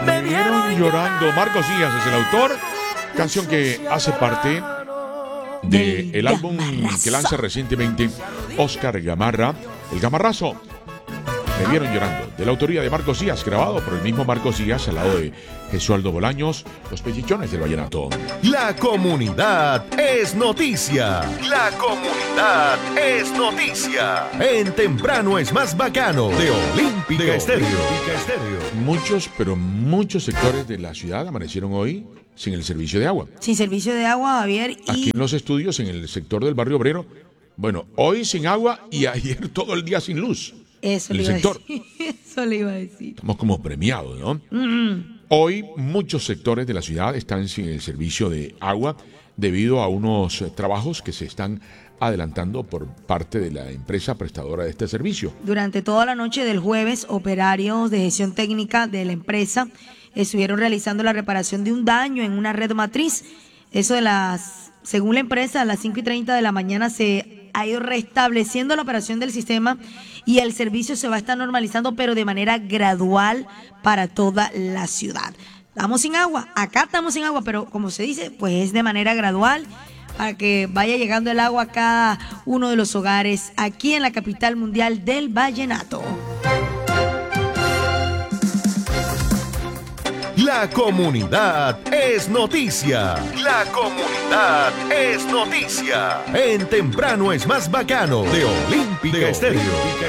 Me vieron llorando. Marcos Díaz es el autor. Canción que hace parte del álbum que lanza recientemente Oscar Gamarra, El Gamarrazo. Me vieron llorando, de la autoría de Marcos Díaz, grabado por el mismo Marcos Díaz al lado de Jesualdo Bolaños, Los Pechichones del Vallenato. La comunidad es noticia. La comunidad es noticia. En Temprano es más bacano de Olímpica Estéreo. Muchos, pero muchos sectores de la ciudad amanecieron hoy sin el servicio de agua. Sin servicio de agua, Javier. Aquí en los estudios, en el sector del Barrio Obrero, bueno, hoy sin agua y ayer todo el día sin luz. Eso le iba a decir. Eso le iba a decir. Estamos como premiados, ¿no? Hoy muchos sectores de la ciudad están sin el servicio de agua debido a unos trabajos que se están adelantando por parte de la empresa prestadora de este servicio. Durante toda la noche del jueves, operarios de gestión técnica de la empresa estuvieron realizando la reparación de un daño en una red matriz. Eso según la empresa, a las 5:30 de la mañana se ha ido restableciendo la operación del sistema y el servicio se va a estar normalizando, pero de manera gradual para toda la ciudad. Estamos sin agua, acá estamos sin agua, pero como se dice, pues es de manera gradual para que vaya llegando el agua a cada uno de los hogares aquí en la capital mundial del vallenato. La comunidad es noticia. La comunidad es noticia. En Temprano es más bacano de Olímpica Estéreo.